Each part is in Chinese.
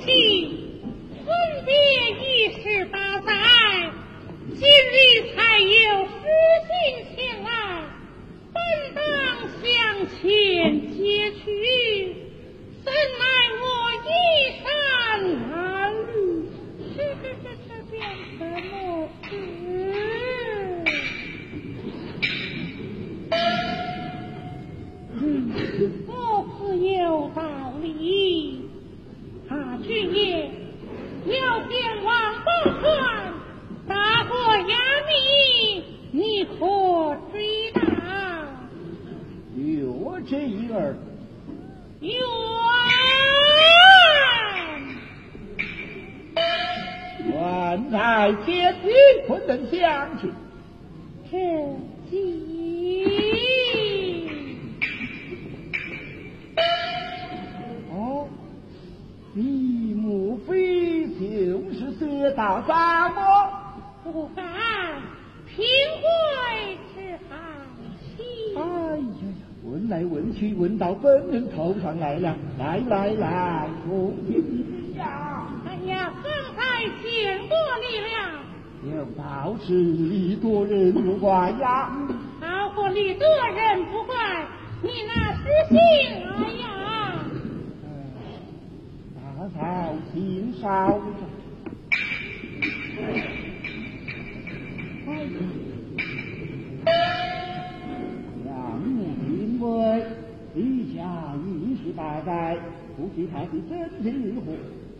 妻，分别28载，今日才有书信前来，本当向前接去，怎奈我衣衫褴褛，这便怎么我自有道理。君爷要前往报传，大国压密，你可追到？ 有这一儿。 冤！ 原在天地不能相去， 这急。 哦，你莫非就是这道沙漠？ 不敢，平贵之行妻。 哎呀呀，问来问去，问到本人头上来了。来，恭喜你呀！ 哎呀，刚才见过你了。 有道是礼多人不怪呀。 好过礼多人不怪，你那是信来呀。 大嫂请稍着。杨母因为地下28载，不知他是真是何？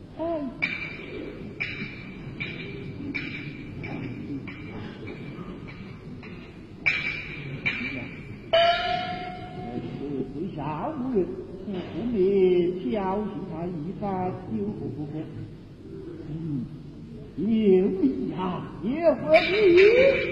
对下无人，后面挑衅他一番，有何不可？有理呀，也何理？